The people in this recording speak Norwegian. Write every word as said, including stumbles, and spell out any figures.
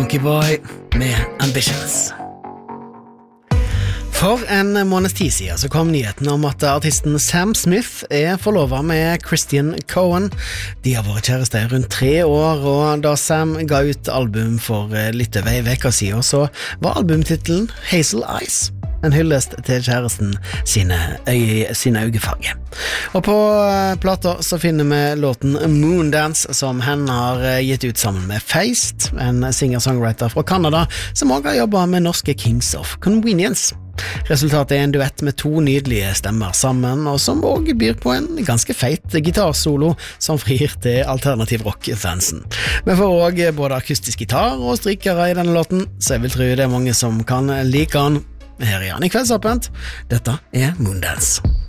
Donkeyboy med Ambitions. For en måneds tid siden så kom nyheten om at artisten Sam Smith er forlovet med Christian Cohen. De har vært kjærester i rundt tre år, og da Sam ga ut album for litt over en veke siden, så var albumtitelen Hazel Eyes, en hyllest til kjæresten sine, øye, sine øyefarge. Og på plata så finner vi låten Moondance, som henne har gitt ut sammen med Feist, en singer-songwriter fra Canada, som også har jobbet med norske Kings of Convenience. Resultatet er en duett med to nydelige stemmer sammen, og som også byr på en ganske feit gitarsolo som frir til alternativ rock-fansen. Vi får også både akustisk gitar og strykere i denne låten, så jeg vil tro det er mange som kan like den. Her er han i Kveldsåpent. Dette er Moondance.